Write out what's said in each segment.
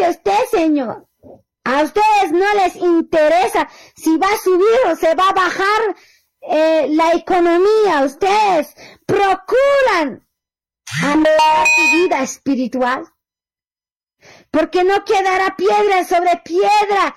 dice usted, Señor. A ustedes no les interesa si va a subir o se va a bajar la economía. Ustedes procuran amar su vida espiritual. Porque no quedará piedra sobre piedra.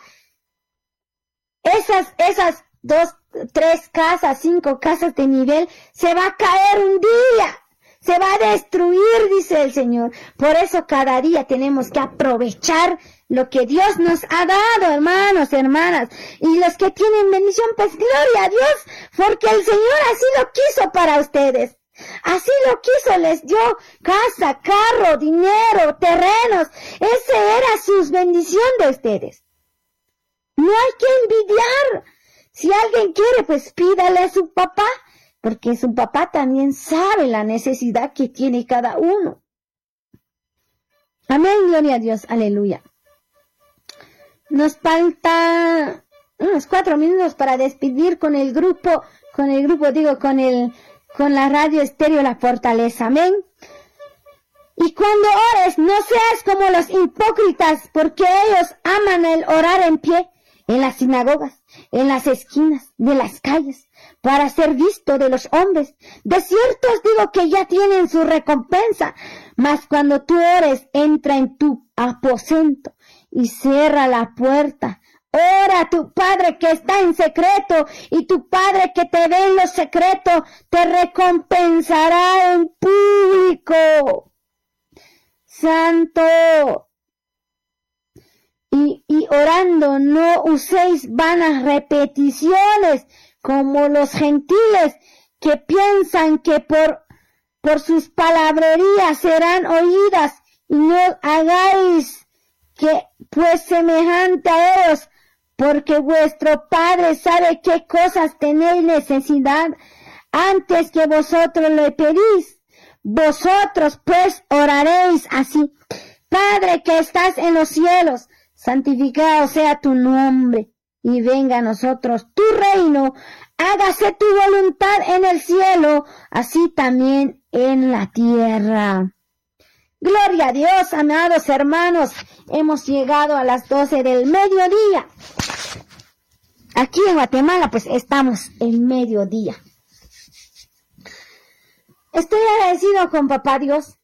Esas 2, 3 casas, 5 casas de nivel, se va a caer un día. Se va a destruir, dice el Señor. Por eso cada día tenemos que aprovechar lo que Dios nos ha dado, hermanos, hermanas. Y los que tienen bendición, pues gloria a Dios, porque el Señor así lo quiso para ustedes. Así lo quiso, les dio casa, carro, dinero, terrenos. Ese era su bendición de ustedes. No hay que envidiar. Si alguien quiere, pues pídale a su papá, porque su papá también sabe la necesidad que tiene cada uno. Amén, gloria a Dios, aleluya. Nos falta unos 4 minutos para despedir con la radio estéreo La Fortaleza, amén. Y cuando ores, no seas como los hipócritas, porque ellos aman el orar en pie, en las sinagogas, en las esquinas de las calles, para ser visto de los hombres. De cierto os digo que ya tienen su recompensa. Mas cuando tú ores, entra en tu aposento y cierra la puerta. Ora a tu Padre que está en secreto, y tu Padre que te ve en lo secreto te recompensará en público. Santo. Y orando no uséis vanas repeticiones como los gentiles, que piensan que por sus palabrerías serán oídas, y no hagáis que pues semejante a ellos, porque vuestro Padre sabe qué cosas tenéis necesidad antes que vosotros le pedís. Vosotros pues oraréis así: Padre que estás en los cielos, santificado sea tu nombre, y venga a nosotros tu reino. Hágase tu voluntad en el cielo, así también en la tierra. Gloria a Dios, amados hermanos. Hemos llegado a las 12 del mediodía. Aquí en Guatemala, pues estamos en mediodía. Estoy agradecido con Papá Dios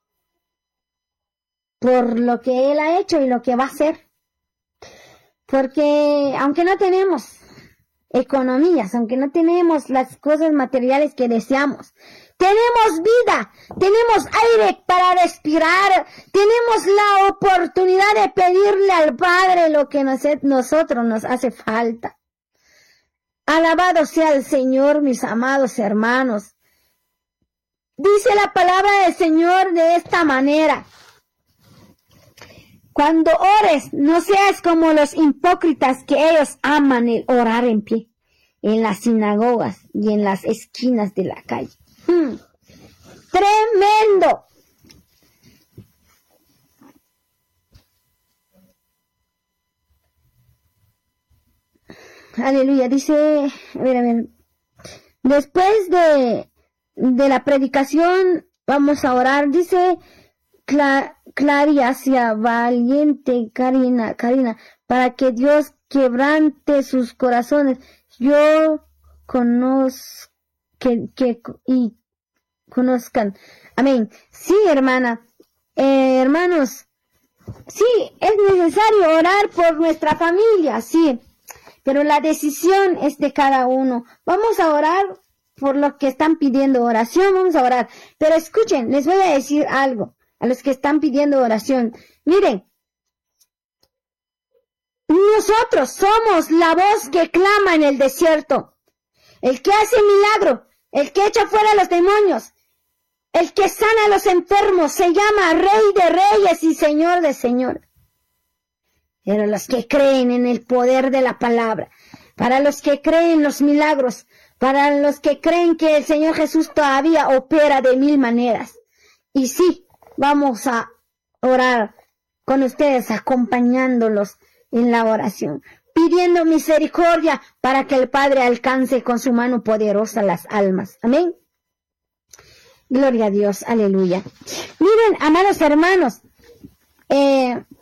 por lo que Él ha hecho y lo que va a hacer. Porque aunque no tenemos economías, aunque no tenemos las cosas materiales que deseamos, tenemos vida, tenemos aire para respirar, tenemos la oportunidad de pedirle al Padre lo que nosotros nos hace falta. Alabado sea el Señor, mis amados hermanos. Dice la palabra del Señor de esta manera: cuando ores, no seas como los hipócritas, que ellos aman el orar en pie, en las sinagogas y en las esquinas de la calle. Tremendo. Aleluya. Dice, a ver. Después de la predicación, vamos a orar. Dice Clariacia, valiente Karina, para que Dios quebrante sus corazones. Yo conozco y conozcan. Amén. Sí, hermana. Hermanos, sí, es necesario orar por nuestra familia, sí, pero la decisión es de cada uno. Vamos a orar por los que están pidiendo oración, vamos a orar. Pero escuchen, les voy a decir algo a los que están pidiendo oración. Miren, nosotros somos la voz que clama en el desierto, el que hace milagro, el que echa fuera a los demonios, el que sana a los enfermos. Se llama Rey de Reyes y Señor de Señores. Pero los que creen en el poder de la palabra, para los que creen en los milagros, para los que creen que el Señor Jesús todavía opera de 1000 maneras. Y sí, vamos a orar con ustedes, acompañándolos en la oración, pidiendo misericordia para que el Padre alcance con su mano poderosa las almas. Amén. Gloria a Dios, aleluya. Miren, amados hermanos,